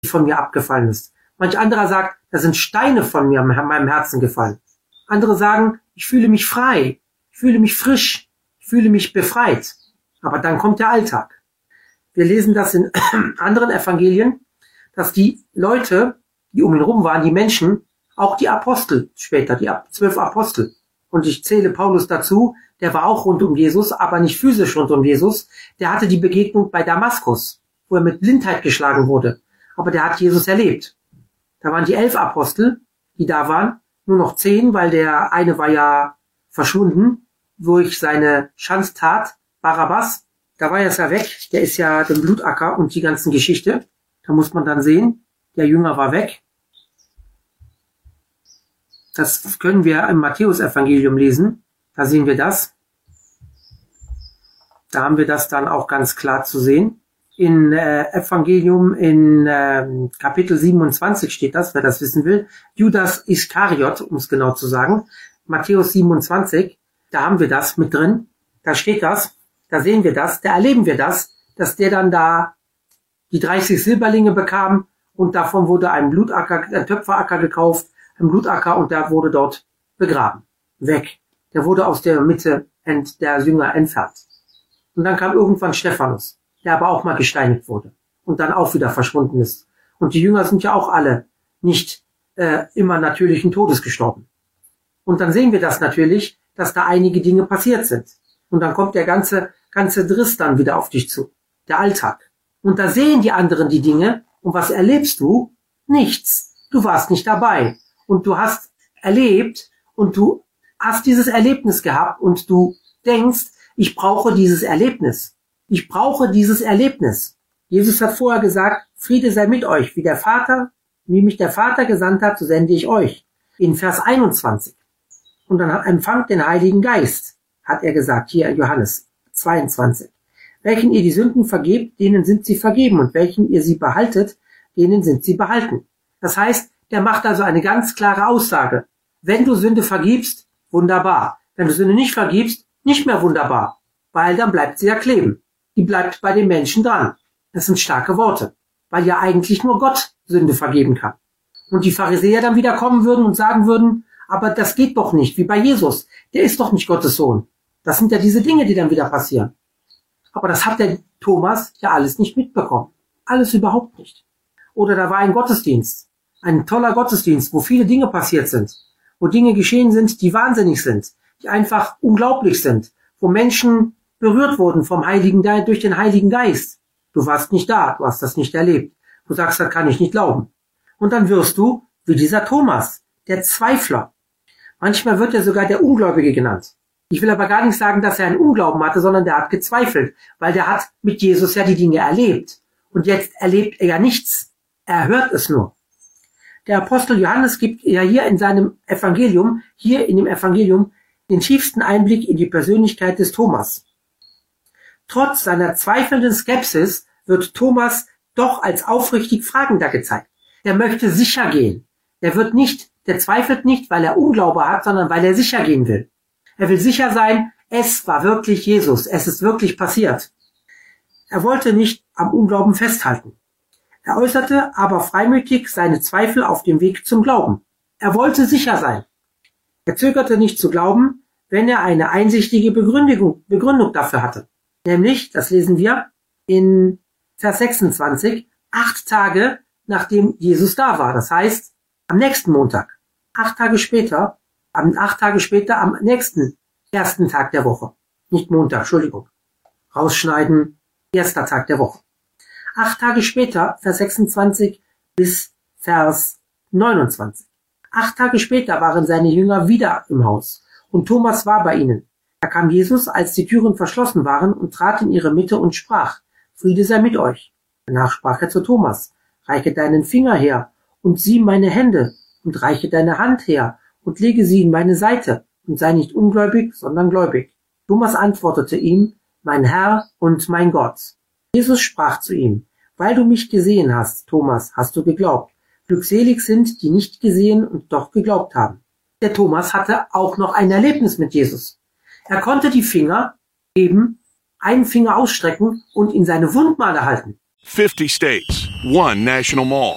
die von mir abgefallen ist. Manch anderer sagt, da sind Steine von mir, meinem Herzen gefallen. Andere sagen, ich fühle mich frei, ich fühle mich frisch, ich fühle mich befreit. Aber dann kommt der Alltag. Wir lesen das in anderen Evangelien, dass die Leute, die um ihn rum waren, die Menschen, auch die Apostel später, die 12 Apostel. Und ich zähle Paulus dazu, der war auch rund um Jesus, aber nicht physisch rund um Jesus. Der hatte die Begegnung bei Damaskus, wo er mit Blindheit geschlagen wurde. Aber der hat Jesus erlebt. Da waren die 11 Apostel, die da waren, nur noch 10, weil der eine war ja verschwunden durch seine Schandtat, Barabbas. Da war er ja weg, der ist ja dem Blutacker und die ganzen Geschichte. Da muss man dann sehen, der Jünger war weg. Das können wir im Matthäus-Evangelium lesen. Da sehen wir das. Da haben wir das dann auch ganz klar zu sehen. In Evangelium in Kapitel 27 steht das, wer das wissen will. Judas Iskariot, um es genau zu sagen. Matthäus 27, da haben wir das mit drin. Da steht das, da sehen wir das, da erleben wir das, dass der dann da die 30 Silberlinge bekam und davon wurde ein Blutacker, ein Töpferacker gekauft, ein Blutacker und der wurde dort begraben. Weg. Der wurde aus der Mitte der Jünger entfernt. Und dann kam irgendwann Stephanus, der aber auch mal gesteinigt wurde und dann auch wieder verschwunden ist. Und die Jünger sind ja auch alle nicht immer natürlichen Todes gestorben. Und dann sehen wir das natürlich, dass da einige Dinge passiert sind. Und dann kommt der ganze Driss dann wieder auf dich zu. Der Alltag. Und da sehen die anderen die Dinge. Und was erlebst du? Nichts. Du warst nicht dabei. Und du hast erlebt und du hast dieses Erlebnis gehabt und du denkst, ich brauche dieses Erlebnis. Ich brauche dieses Erlebnis. Jesus hat vorher gesagt, Friede sei mit euch, wie mich der Vater gesandt hat, so sende ich euch. In Vers 21. Und dann empfangt den Heiligen Geist, hat er gesagt, hier in Johannes 22. Welchen ihr die Sünden vergebt, denen sind sie vergeben. Und welchen ihr sie behaltet, denen sind sie behalten. Das heißt, der macht also eine ganz klare Aussage. Wenn du Sünde vergibst, wunderbar. Wenn du Sünde nicht vergibst, nicht mehr wunderbar. Weil dann bleibt sie ja kleben. Die bleibt bei den Menschen dran. Das sind starke Worte. Weil ja eigentlich nur Gott Sünde vergeben kann. Und die Pharisäer dann wieder kommen würden und sagen würden, aber das geht doch nicht, wie bei Jesus. Der ist doch nicht Gottes Sohn. Das sind ja diese Dinge, die dann wieder passieren. Aber das hat der Thomas ja alles nicht mitbekommen. Alles überhaupt nicht. Oder da war ein Gottesdienst. Ein toller Gottesdienst, wo viele Dinge passiert sind. Wo Dinge geschehen sind, die wahnsinnig sind. Die einfach unglaublich sind. Wo Menschen berührt wurden durch den Heiligen Geist. Du warst nicht da, du hast das nicht erlebt. Du sagst, das kann ich nicht glauben. Und dann wirst du wie dieser Thomas, der Zweifler. Manchmal wird er sogar der Ungläubige genannt. Ich will aber gar nicht sagen, dass er einen Unglauben hatte, sondern der hat gezweifelt, weil der hat mit Jesus ja die Dinge erlebt. Und jetzt erlebt er ja nichts. Er hört es nur. Der Apostel Johannes gibt ja hier in dem Evangelium, den tiefsten Einblick in die Persönlichkeit des Thomas. Trotz seiner zweifelnden Skepsis wird Thomas doch als aufrichtig Fragender gezeigt. Der möchte sicher gehen. Der zweifelt nicht, weil er Unglaube hat, sondern weil er sicher gehen will. Er will sicher sein, es war wirklich Jesus, es ist wirklich passiert. Er wollte nicht am Unglauben festhalten. Er äußerte aber freimütig seine Zweifel auf dem Weg zum Glauben. Er wollte sicher sein. Er zögerte nicht zu glauben, wenn er eine einsichtige Begründung dafür hatte. Nämlich, das lesen wir in Vers 26, 8 Tage nachdem Jesus da war. Das heißt, am nächsten Montag. 8 Tage später, am nächsten ersten Tag der Woche. Nicht Montag, Entschuldigung. Rausschneiden, erster Tag der Woche. 8 Tage später, Vers 26 bis Vers 29. 8 Tage später waren seine Jünger wieder im Haus und Thomas war bei ihnen. Da kam Jesus, als die Türen verschlossen waren, und trat in ihre Mitte und sprach, Friede sei mit euch. Danach sprach er zu Thomas, reiche deinen Finger her und sieh meine Hände und reiche deine Hand her und lege sie in meine Seite und sei nicht ungläubig, sondern gläubig. Thomas antwortete ihm, mein Herr und mein Gott. Jesus sprach zu ihm, weil du mich gesehen hast, Thomas, hast du geglaubt. Glückselig sind, die nicht gesehen und doch geglaubt haben. Der Thomas hatte auch noch ein Erlebnis mit Jesus. Er konnte die Finger geben, einen Finger ausstrecken und in seine Wundmale halten. 50 states, 1 national mall.